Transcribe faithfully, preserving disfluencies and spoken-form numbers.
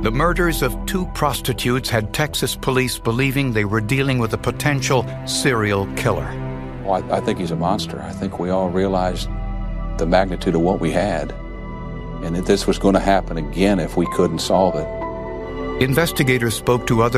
The murders of two prostitutes had Texas police believing they were dealing with a potential serial killer. Well, I, I think he's a monster. I think we all realized the magnitude of what we had, and that this was going to happen again if we couldn't solve it. Investigators spoke to other